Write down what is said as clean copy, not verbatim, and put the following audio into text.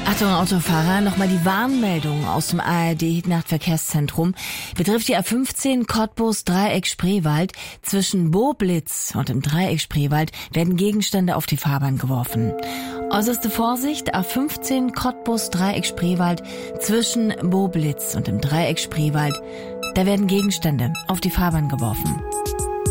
Achtung Autofahrer, nochmal die Warnmeldung aus dem ARD-Nachtverkehrszentrum betrifft die A15 Cottbus-Dreieck-Spreewald. Zwischen Boblitz und dem Dreieck Spreewald werden Gegenstände auf die Fahrbahn geworfen. Äußerste Vorsicht, A15 Cottbus-Dreieck Spreewald zwischen Boblitz und dem Dreieck Spreewald. Da werden Gegenstände auf die Fahrbahn geworfen.